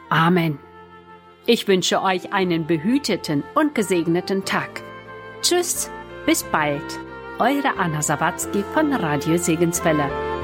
Amen. Ich wünsche euch einen behüteten und gesegneten Tag. Tschüss, bis bald. Eure Anna Sawatzki von Radio Segenswelle.